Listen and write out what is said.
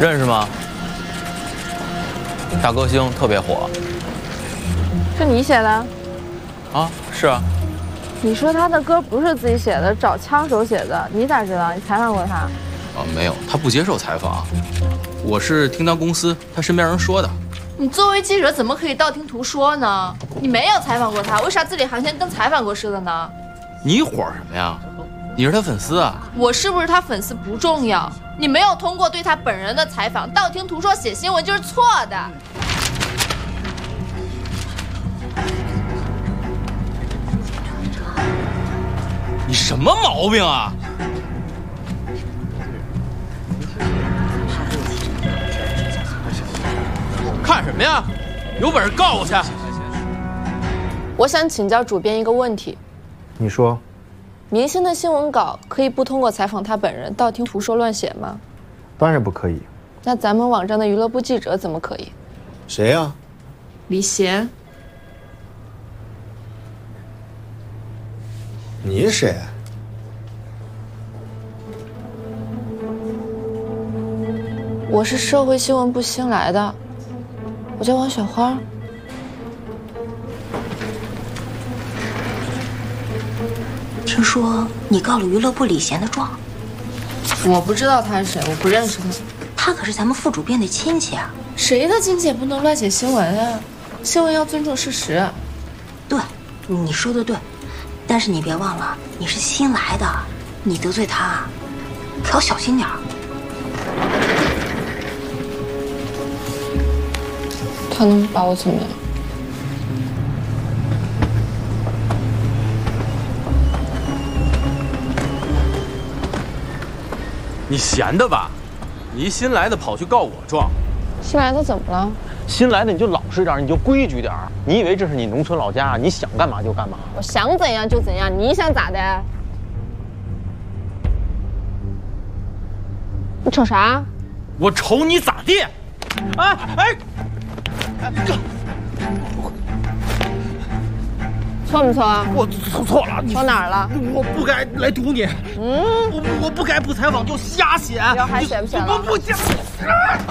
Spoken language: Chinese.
认识吗？大歌星特别火。 是你写的？ 啊，是啊。 你说他的歌不是自己写的，找枪手写的，你咋知道？你采访过他？ 没有，他不接受采访。我是听他公司他身边人说的。 你作为记者怎么可以道听途说呢？你没有采访过他，为啥字里行间跟采访过似的呢？ 你火什么呀？你是他粉丝啊？ 我是不是他粉丝不重要，你没有通过对他本人的采访，道听途说写新闻就是错的。 你什么毛病啊？看什么呀？有本事告我去！ 我想请教主编一个问题。 你说， 明星的新闻稿可以不通过采访他本人，道听途说乱写吗？ 当然不可以。 那咱们网站的娱乐部记者怎么可以？ 谁呀？ 李贤。 你是谁？ 我是社会新闻部新来的，我叫王雪花。 听说你告了娱乐部李贤的状。 我不知道他是谁，我不认识他。 他可是咱们副主编的亲戚啊。 谁的亲戚也不能乱写新闻啊，新闻要尊重事实。 对，你说的对，但是你别忘了，你是新来的，你得罪他，可要小心点儿。 他能把我怎么样？ 你闲的吧？你一新来的跑去告我状， 新来的怎么了？ 新来的你就老实点，你就规矩点。你以为这是你农村老家，你想干嘛就干嘛？ 我想怎样就怎样，你想咋的？你瞅啥？ 我瞅你咋地？哎哎， 错没错啊？ 我错了， 错哪儿了？ 我不该来堵你。我不该不采访就瞎写。 你要还写不写了？ 我不讲。